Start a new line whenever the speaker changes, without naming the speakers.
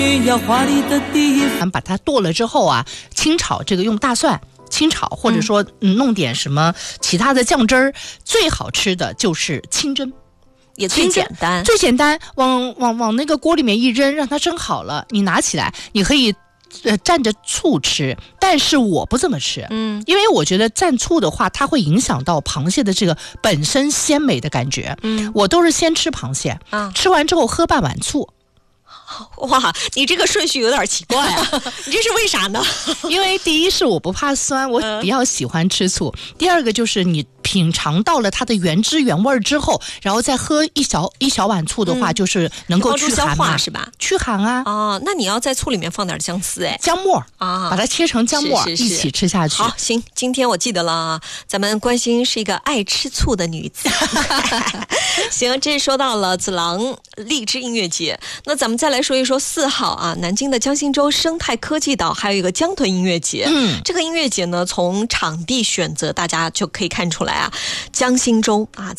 把它剁了之后啊，清炒这个用大蒜清炒，或者说弄点什么其他的酱汁儿，最好吃的就是清蒸。
也最简单，
最简单，往那个锅里面一扔，让它蒸好了，你拿起来，你可以蘸着醋吃，但是我不这么吃，因为我觉得蘸醋的话，它会影响到螃蟹的这个本身鲜美的感觉，我都是先吃螃蟹，吃完之后喝半碗醋。
哇，你这个顺序有点奇怪啊！你这是为啥呢？
因为第一是我不怕酸，我比较喜欢吃醋；第二个就是你品尝到了它的原汁原味之后，然后再喝一小碗醋的话，就是能够驱寒嘛，
是吧？
驱寒啊！
哦，那你要在醋里面放点姜丝，
姜末
啊，
把它切成姜末一起吃下去。
好，行，今天我记得了啊。咱们关心是一个爱吃醋的女子。行，这说到了子郎荔枝音乐节，那咱们再来说一说4号啊，南京的江心洲生态科技岛还有一个江豚音乐节。这个音乐节呢，从场地选择大家就可以看出来啊，江心洲啊，